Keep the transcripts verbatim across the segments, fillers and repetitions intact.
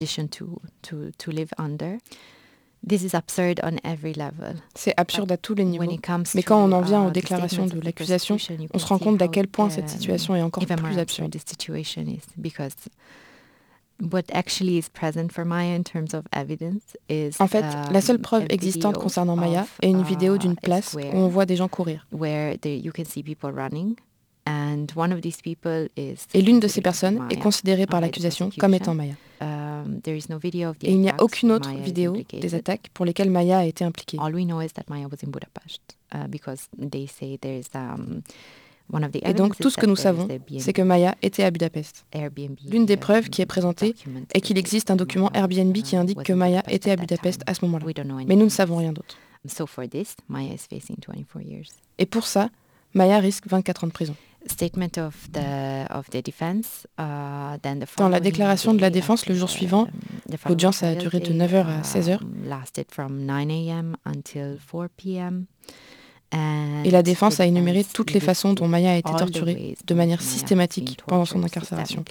To, to, to live under. This is absurd on every level. C'est absurde à tous les niveaux. Mais quand on en vient aux déclarations de l'accusation, on se rend compte d'à quel point cette situation est encore plus absurde. En fait, la seule preuve existante concernant Maya est une vidéo d'une place où on voit des gens courir. Et l'une de ces personnes est considérée par l'accusation comme étant Maya. Et il n'y a aucune autre vidéo des attaques pour lesquelles Maya a été impliquée. Et donc tout ce que nous savons, c'est que Maya était à Budapest. L'une des preuves qui est présentée est qu'il existe un document Airbnb qui indique que Maya était à Budapest à ce moment-là. Mais nous ne savons rien d'autre. Et pour ça, Maya risque vingt-quatre ans de prison. Dans la déclaration de la défense le jour suivant, l'audience a duré de neuf heures à seize heures. Et la défense a énuméré toutes les façons dont Maya a été torturée de manière systématique pendant son incarcération.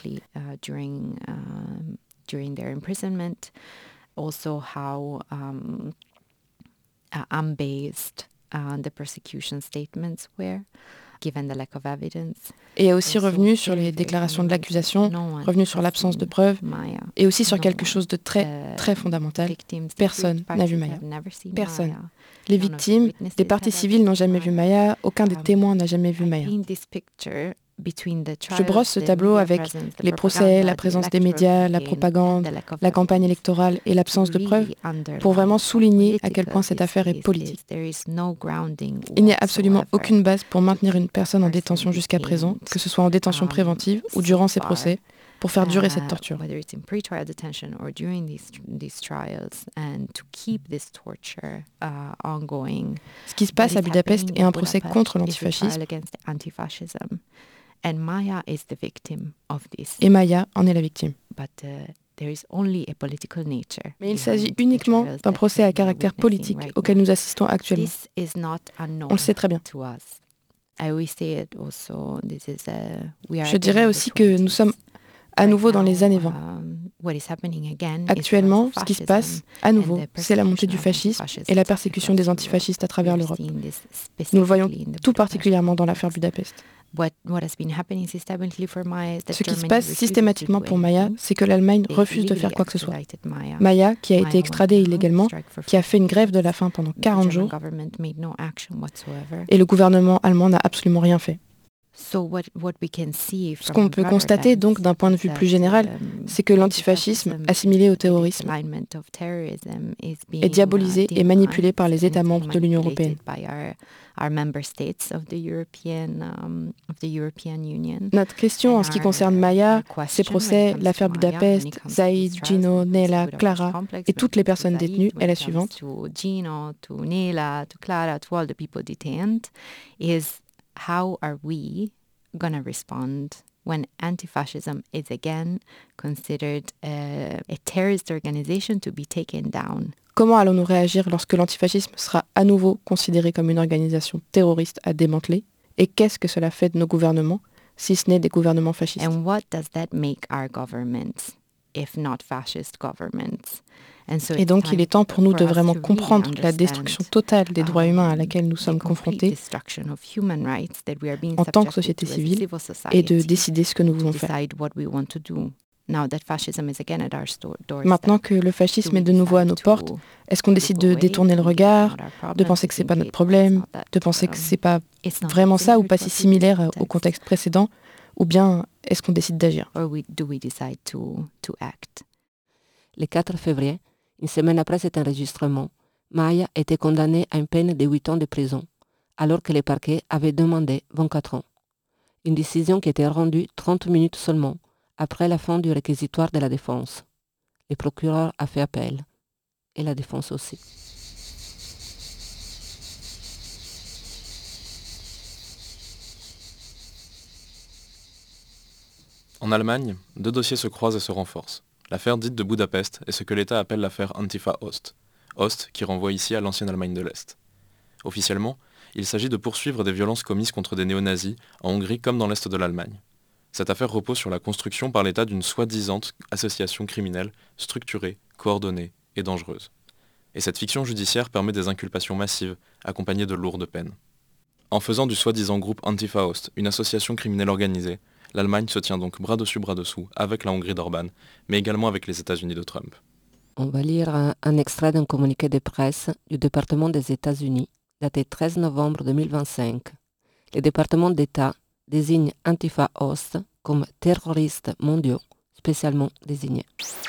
Et est aussi revenu sur les déclarations de l'accusation, revenu sur l'absence de preuves, et aussi sur quelque chose de très, très fondamental. Personne n'a vu Maya. Personne. Les victimes, les parties civiles n'ont jamais vu Maya, aucun des témoins n'a jamais vu Maya. Je brosse ce tableau avec les procès, la présence des médias, la propagande, la campagne électorale et l'absence de preuves pour vraiment souligner à quel point cette affaire est politique. Il n'y a absolument aucune base pour maintenir une personne en détention jusqu'à présent, que ce soit en détention préventive ou durant ses procès, pour faire durer cette torture. Ce qui se passe à Budapest est un procès contre l'antifascisme. Et Maya en est la victime. Mais il s'agit uniquement d'un procès à caractère politique auquel nous assistons actuellement. On le sait très bien. Je dirais aussi que nous sommes à nouveau dans les années vingt. Actuellement, ce qui se passe, à nouveau, c'est la montée du fascisme et la persécution des antifascistes à travers l'Europe. Nous le voyons tout particulièrement dans l'affaire Budapest. Ce qui se passe systématiquement pour Maya, c'est que l'Allemagne refuse de faire quoi que ce soit. Maya, qui a été extradée illégalement, qui a fait une grève de la faim pendant quarante jours, et le gouvernement allemand n'a absolument rien fait. Ce qu'on peut constater donc d'un point de vue plus général, c'est que l'antifascisme, assimilé au terrorisme, est diabolisé et manipulé par les États membres de l'Union européenne. Notre question en ce qui concerne Maya, ses procès, l'affaire Budapest, Zaid, Gino, Nela, Clara et toutes les personnes détenues est la suivante. How are we going to respond when anti-fascism is again considered a, a terrorist organization to be taken down? Comment allons-nous réagir lorsque l'antifascisme sera à nouveau considéré comme une organisation terroriste à démanteler? Et qu'est-ce que cela fait de nos gouvernements, si ce n'est des gouvernements fascistes? And what does that make our governments, if not fascist governments? Et donc il est temps pour nous de vraiment comprendre la destruction totale des droits humains à laquelle nous sommes confrontés en tant que société civile et de décider ce que nous voulons faire. Maintenant que le fascisme est de nouveau à nos portes, est-ce qu'on décide de détourner le regard, de penser que ce n'est pas notre problème, de penser que ce n'est pas vraiment ça ou pas si similaire au contexte précédent, ou bien est-ce qu'on décide d'agir? Le quatre février, une semaine après cet enregistrement, Maya était condamnée à une peine de huit ans de prison, alors que le parquet avait demandé vingt-quatre ans. Une décision qui était rendue trente minutes seulement après la fin du réquisitoire de la défense. Le procureur a fait appel, et la défense aussi. En Allemagne, deux dossiers se croisent et se renforcent. L'affaire dite de Budapest est ce que l'État appelle l'affaire Antifa-Ost. Ost qui renvoie ici à l'ancienne Allemagne de l'Est. Officiellement, il s'agit de poursuivre des violences commises contre des néo-nazis en Hongrie comme dans l'Est de l'Allemagne. Cette affaire repose sur la construction par l'État d'une soi-disant association criminelle structurée, coordonnée et dangereuse. Et cette fiction judiciaire permet des inculpations massives, accompagnées de lourdes peines. En faisant du soi-disant groupe Antifa Ost une association criminelle organisée, l'Allemagne se tient donc bras dessus bras dessous avec la Hongrie d'Orban, mais également avec les États-Unis de Trump. On va lire un, un extrait d'un communiqué de presse du département des États-Unis, daté treize novembre deux mille vingt-cinq. Le département d'État désigne Antifa Ost comme terroristes mondiaux spécialement désignés.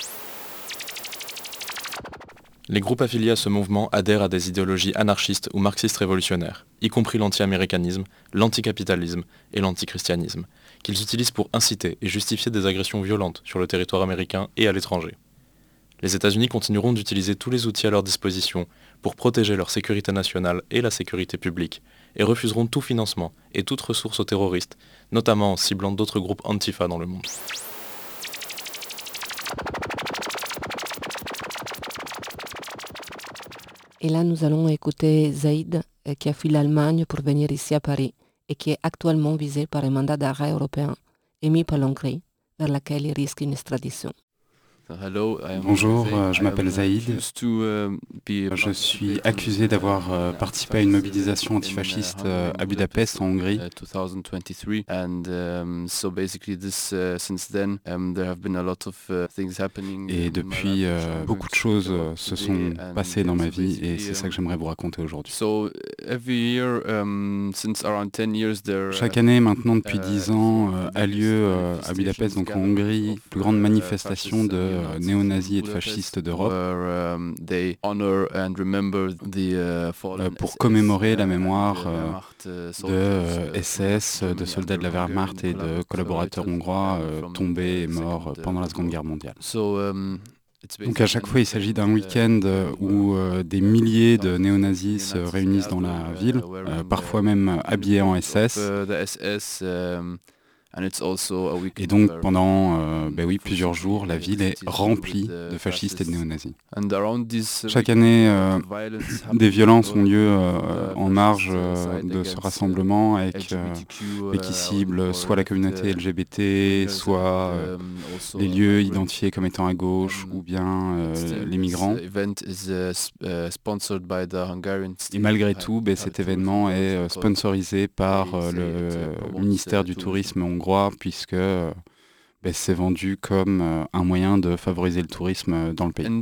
Les groupes affiliés à ce mouvement adhèrent à des idéologies anarchistes ou marxistes révolutionnaires, y compris l'anti-américanisme, l'anticapitalisme et l'antichristianisme, qu'ils utilisent pour inciter et justifier des agressions violentes sur le territoire américain et à l'étranger. Les États-Unis continueront d'utiliser tous les outils à leur disposition pour protéger leur sécurité nationale et la sécurité publique, et refuseront tout financement et toute ressource aux terroristes, notamment en ciblant d'autres groupes Antifa dans le monde. Et là, nous allons écouter Zaïd, qui a fui l'Allemagne pour venir ici à Paris et qui est actuellement visé par un mandat d'arrêt européen émis par l'Hongrie, vers laquelle il risque une extradition. Bonjour, je m'appelle Zaïd. Je suis accusé d'avoir euh, participé à une mobilisation antifasciste euh, à Budapest, en Hongrie. Et depuis, euh, beaucoup de choses euh, se sont passées dans ma vie et c'est ça que j'aimerais vous raconter aujourd'hui. Chaque année, maintenant depuis dix ans, euh, a lieu euh, à Budapest, donc en Hongrie, la plus grande manifestation de euh, néo-nazis et de fascistes d'Europe euh, pour commémorer la mémoire euh, de euh, S S, de soldats de la Wehrmacht et de collaborateurs hongrois euh, tombés et morts pendant la Seconde Guerre mondiale. Donc à chaque fois, il s'agit d'un week-end où euh, des milliers de néo-nazis se réunissent dans la ville, euh, parfois même habillés en S S. Et donc pendant euh, ben oui, plusieurs jours, la ville est remplie de fascistes et de néo-nazis. Chaque année, euh, des violences ont lieu euh, en marge euh, de ce rassemblement avec euh, et qui ciblent soit la communauté L G B T, soit euh, les lieux identifiés comme étant à gauche ou bien euh, les migrants. Et malgré tout, ben, cet événement est euh, sponsorisé par euh, le ministère du Tourisme hongrois puisque euh, ben, c'est vendu comme euh, un moyen de favoriser le tourisme dans le pays.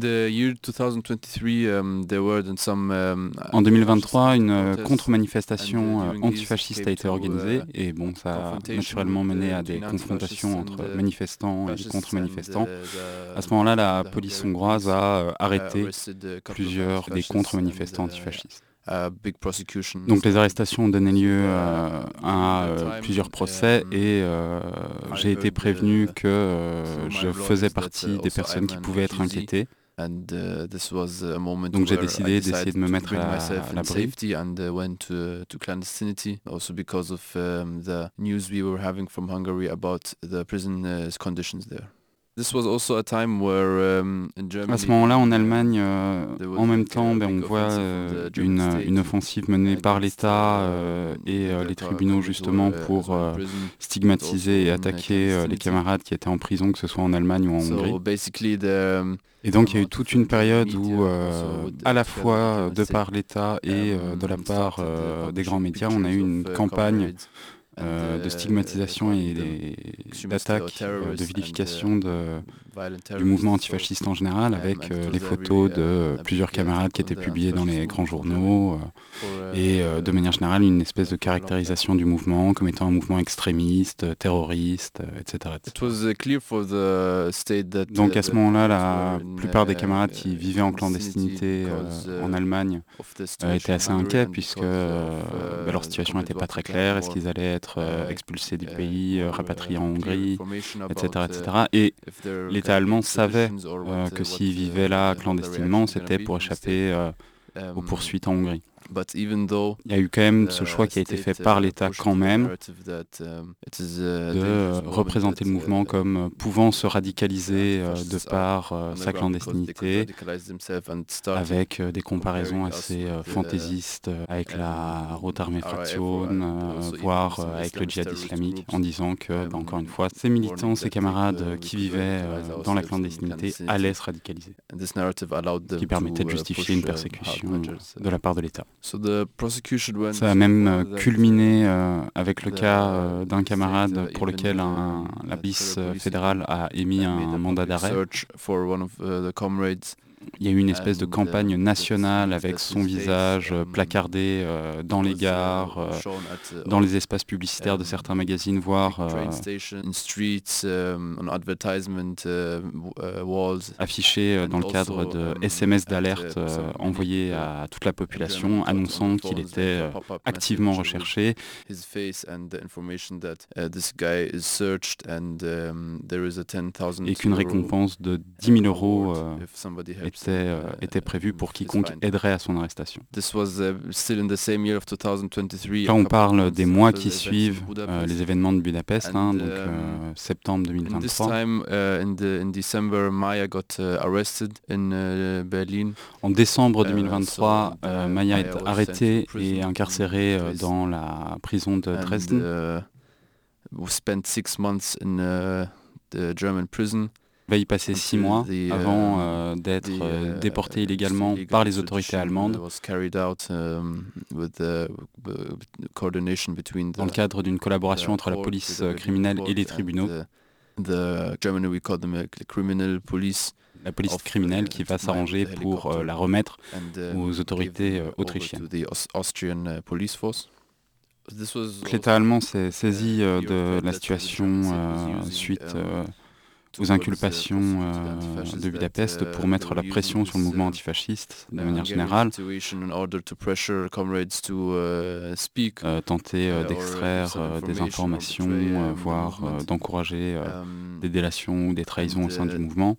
En deux mille vingt-trois, une euh, contre-manifestation euh, antifasciste a été organisée et bon, ça a naturellement mené à des confrontations entre manifestants et contre-manifestants. À ce moment-là, la police hongroise a euh, arrêté plusieurs des contre-manifestants antifascistes. Donc les arrestations ont donné lieu euh, à euh, plusieurs procès et euh, j'ai été prévenu que euh, je faisais partie des personnes qui pouvaient être inquiétées. Donc j'ai décidé d'essayer de me mettre à, à l'abri. À ce moment-là, en Allemagne, euh, en même temps, ben, on voit euh, une, une offensive menée par l'État euh, et euh, les tribunaux justement pour euh, stigmatiser et attaquer euh, les camarades qui étaient en prison, que ce soit en Allemagne ou en Hongrie. Et donc il y a eu toute une période où, euh, à la fois de par l'État et euh, de la part euh, des grands médias, on a eu une campagne Euh, de stigmatisation et d'attaque, euh, de vilification de, du mouvement antifasciste en général, avec euh, les photos de euh, plusieurs camarades qui étaient publiées dans les grands journaux, euh, et euh, de manière générale une espèce de caractérisation du mouvement comme étant un mouvement extrémiste, terroriste, euh, et cetera, et cetera. Donc à ce moment-là, la plupart des camarades qui vivaient en clandestinité euh, en Allemagne euh, étaient assez inquiets puisque euh, bah, leur situation n'était pas très claire. Est-ce qu'ils allaient être euh, expulsés du pays, euh, rapatriés en Hongrie, et cetera, et cetera. Et l'État allemand savait euh, que s'ils vivaient là clandestinement, c'était pour échapper euh, aux poursuites en Hongrie. Il y a eu quand même ce choix qui a été fait par l'État quand même de représenter le mouvement comme pouvant se radicaliser de par sa clandestinité, avec des comparaisons assez fantaisistes avec la Rote Armee Fraktion, voire avec le djihad islamique, en disant que, bah, encore une fois, ces militants, ces camarades qui vivaient dans la clandestinité allaient se radicaliser, ce qui permettait de justifier une persécution de la part de l'État. Ça a même culminé euh, avec le cas euh, d'un camarade pour lequel un, la police fédérale a émis un, un mandat d'arrêt. Il y a eu une espèce de campagne nationale avec son visage placardé euh, dans les gares, euh, dans les espaces publicitaires de certains magazines, voire euh, affiché dans le cadre de S M S d'alerte euh, envoyés à toute la population, annonçant qu'il était euh, activement recherché. Et qu'une récompense de dix mille euros euh, était, euh, était prévue pour quiconque aiderait à son arrestation. Là, on parle des mois qui suivent euh, les événements de Budapest, hein, donc euh, septembre deux mille vingt-trois. En décembre deux mille vingt-trois, euh, Maya est arrêtée et incarcérée euh, dans la prison de Dresden. Il va y passer six mois avant euh, d'être euh, déporté illégalement par les autorités allemandes dans le cadre d'une collaboration entre la police criminelle et les tribunaux. La police criminelle qui va s'arranger pour euh, la remettre aux autorités euh, autrichiennes. L'État allemand s'est saisi euh, de la situation euh, suite euh, aux inculpations euh, de Budapest pour mettre la pression sur le mouvement antifasciste de manière générale, euh, tenter euh, d'extraire euh, des informations, euh, voire euh, d'encourager euh, des délations ou des trahisons au sein du mouvement.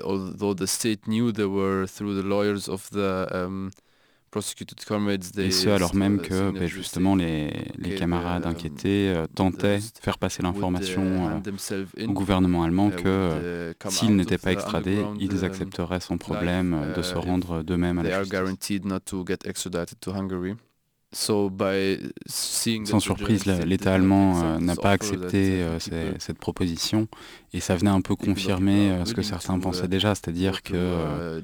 Et ce, alors même que ben, justement les, les camarades inquiétés euh, tentaient de faire passer l'information euh, au gouvernement allemand que euh, s'ils n'étaient pas extradés, ils accepteraient sans problème euh, de se rendre d'eux-mêmes à la justice. Sans surprise, l'État allemand euh, n'a pas accepté euh, ces, cette proposition et ça venait un peu confirmer euh, ce que certains pensaient déjà, c'est-à-dire que euh,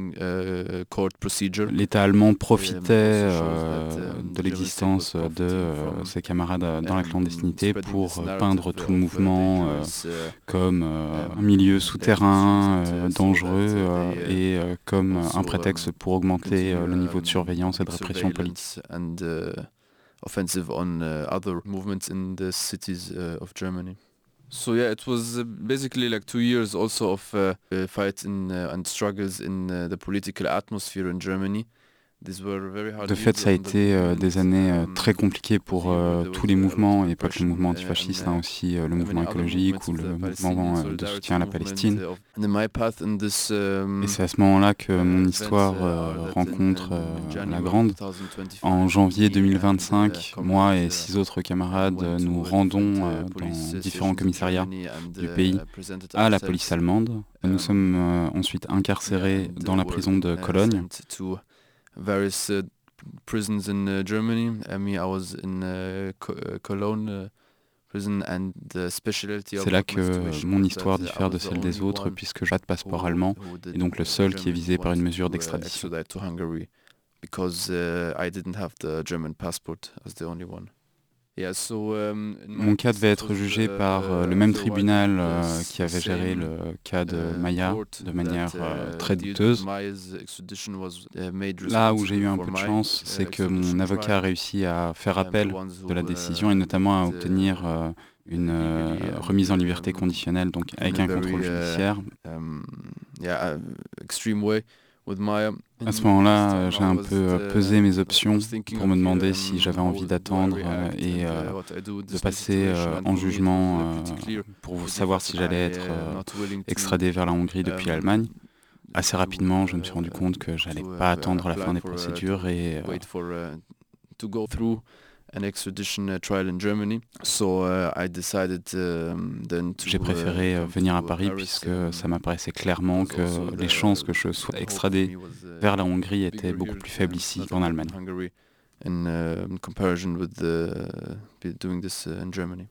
l'État allemand profitait euh, de l'existence de euh, ses camarades dans la clandestinité pour euh, peindre tout le mouvement euh, comme euh, un milieu souterrain, euh, dangereux euh, et euh, comme un prétexte pour augmenter euh, le niveau de surveillance et de répression politique. Offensive on uh, other movements in the cities uh, of Germany. So yeah, it was uh, basically like two years also of uh, uh, fight in, uh, and struggles in uh, the political atmosphere in Germany. De fait, ça a été euh, des années euh, très compliquées pour euh, tous les mouvements, et pas que le mouvement antifasciste, hein, aussi euh, le mouvement écologique ou le mouvement euh, de soutien à la Palestine. Et c'est à ce moment-là que mon histoire euh, rencontre euh, la grande. En janvier deux mille vingt-cinq, moi et six autres camarades euh, nous rendons euh, dans différents commissariats du pays à la police allemande. Nous sommes euh, ensuite incarcérés dans la prison de Cologne. Various uh, prisons in uh, Germany. I mean, I was in uh, Co- uh, Cologne uh, prison, and the specialty of C'est là que mon histoire diffère de celle des autres, puisque j'ai pas de passeport allemand, et donc le seul qui est visé par une mesure d'extradition. Because uh, I didn't have the German passport as the only one. Mon cas devait être jugé par euh, le même tribunal euh, qui avait géré le cas de Maya de manière euh, très douteuse. Là où j'ai eu un peu de chance, c'est que mon avocat a réussi à faire appel de la décision et notamment à obtenir euh, une euh, remise en liberté conditionnelle, donc avec un contrôle judiciaire. À ce moment-là, j'ai un peu pesé mes options pour me demander si j'avais envie d'attendre euh, et euh, de passer euh, en jugement euh, pour savoir si j'allais être euh, extradé vers la Hongrie depuis l'Allemagne. assez rapidement, je me suis rendu compte que j'allais pas attendre la fin des procédures et an extradition uh, trial in Germany. So uh, I decided um, then to J'ai préféré uh, venir à Paris puisque ça m'apparaissait clairement que les chances que je sois extradé vers la Hongrie étaient beaucoup plus faibles ici qu'en Allemagne. In uh, comparison with the, doing this uh, in Germany.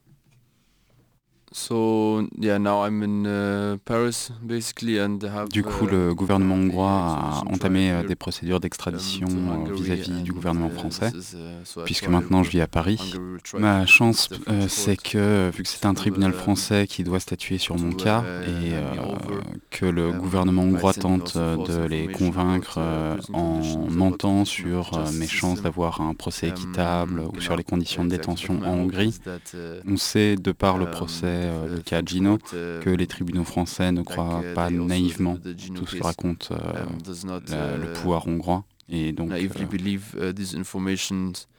So, yeah, now I'm in uh, Paris, basically, and have, du coup, le gouvernement hongrois a entamé des procédures d'extradition vis-à-vis du gouvernement français, puisque maintenant je vis à Paris. Ma chance, euh, c'est que, vu que c'est un tribunal français qui doit statuer sur mon cas, et euh, que le gouvernement hongrois tente de les convaincre euh, en mentant sur euh, mes chances d'avoir un procès équitable ou sur les conditions de détention en Hongrie, on sait, de par le procès le cas Gino, que les tribunaux français ne croient pas naïvement tout ce que raconte euh, la, le pouvoir hongrois. Et donc, euh,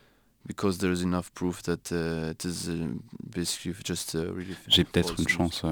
j'ai peut-être une chance euh,